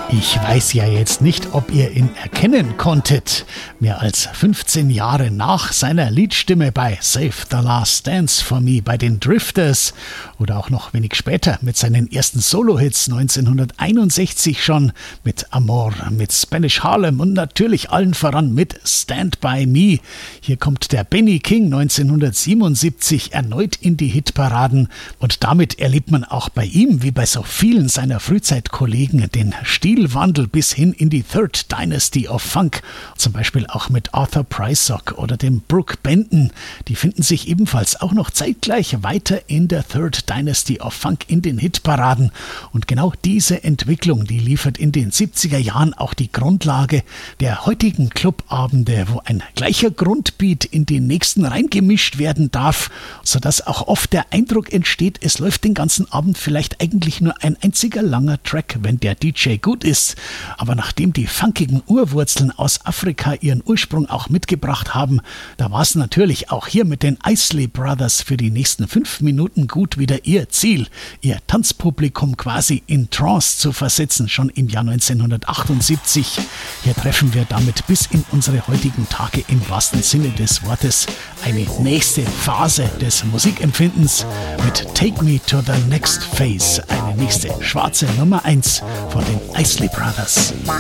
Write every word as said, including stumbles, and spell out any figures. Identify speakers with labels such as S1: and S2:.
S1: Ich weiß ja jetzt nicht, ob ihr ihn erkennen konntet. Mehr als fünfzehn Jahre nach seiner Liedstimme bei Save the Last Dance for Me bei den Drifters oder auch noch wenig später mit seinen ersten Solo-Hits neunzehnhunderteinundsechzig schon mit Amor, mit Spanish Harlem und natürlich allen voran mit Stand By Me. Hier kommt der Benny King neunzehnhundertsiebenundsiebzig erneut in die Hitparaden und damit erlebt man auch bei ihm, wie bei so vielen seiner Frühzeitkollegen, den Stilwandel bis hin in die Third Dynasty of Funk, zum Beispiel auch mit Arthur Prysock oder dem Brooke Benton. Die finden sich ebenfalls auch noch zeitgleich weiter in der Third Dynasty of Funk in den Hitparaden. Und genau diese Entwicklung, die liefert in den siebziger Jahren auch die Grundlage der heutigen Clubabende, wo ein gleicher Grundbeat in den nächsten reingemischt werden darf, sodass auch oft der Eindruck entsteht, es läuft den ganzen Abend vielleicht eigentlich nur ein einziger langer Track, wenn der D J gut ist. Aber nachdem die funkigen Urwurzeln aus Afrika ihren Ursprung auch mitgebracht haben, da war es natürlich auch hier mit den Isley Brothers für die nächsten fünf Minuten gut wieder ihr Ziel, ihr Tanzpublikum quasi in Trance zu versetzen, schon im Jahr neunzehnhundertachtundsiebzig. Hier treffen wir damit bis in unsere heutigen Tage im wahrsten Sinne des Wortes eine nächste Phase des Musikempfindens mit Take Me to the Next Phase, eine nächste schwarze Nummer eins von den Isley Brothers.